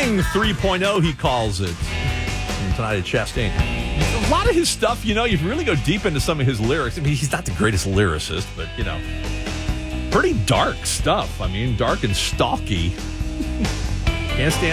Sting 3.0, he calls it. And tonight at Chastain. A lot of his stuff, you really go deep into some of his lyrics. I mean, he's not the greatest lyricist, but, pretty dark stuff. I mean, dark and stalky. Can't stand